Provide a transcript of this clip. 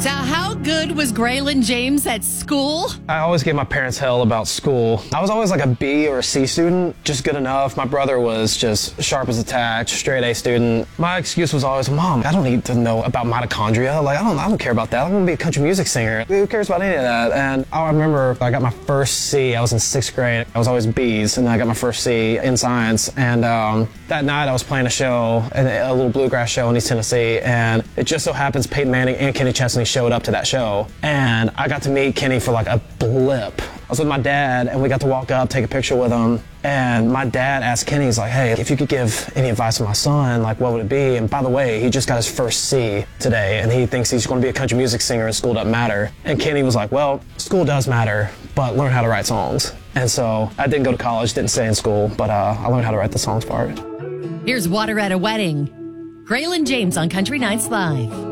So how good was Graylin James at school? I always gave my parents hell about school. I was always like a B or a C student, just good enough. My brother was just sharp as a tack, straight A student. My excuse was always, Mom, I don't need to know about mitochondria. Like, I don't care about that. I'm gonna be a country music singer. Who cares about any of that? And I remember I got my first C. I was in 6th grade. I was always B's, and I got my first C in science. And that night I was playing a show, a little bluegrass show in East Tennessee, and it just so happens Peyton Manning and Kenny Chesney showed up to that show, and I got to meet Kenny for like a blip. I was with my dad, and we got to walk up, take a picture with him, and my dad asked Kenny, he's like, hey, if you could give any advice to my son, like, what would it be? And by the way, he just got his first C today, and he thinks he's going to be a country music singer and school doesn't matter. And Kenny was like, well, school does matter, but learn how to write songs. And so I didn't go to college, didn't stay in school, but I learned how to write the songs part. Here's Water at a Wedding. Graylin James on Country Nights Live.